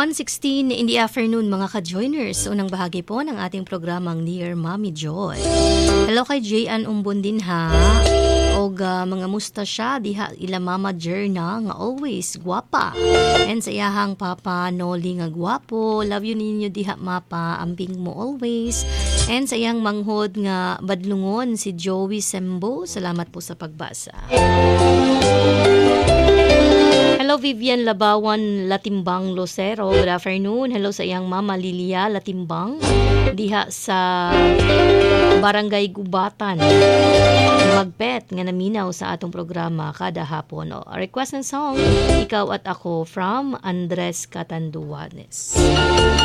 1:16 in the afternoon mga ka-joiners. Unang bahagi po ng ating programang Dear Mommy Joy. Hello kay J.Ann Umbon din ha. Og mga musta siya diha ila Mama Jerna nga always guwapa. And sa iyahang Papa Noli nga guwapo. Love you ninyo diha mapa. Ambing mo always. And sa iyang manghod nga badlungon si Joey Sembo. Salamat po sa pagbasa. Hello Vivian Labawan Latimbang Lucero. Good afternoon. Hello sa iyang Mama Lilia Latimbang. Diha sa Barangay Gubatan. Magpet nga naminaw sa atong programa kada hapon. A request ng song, Ikaw at Ako from Andres Catanduanes.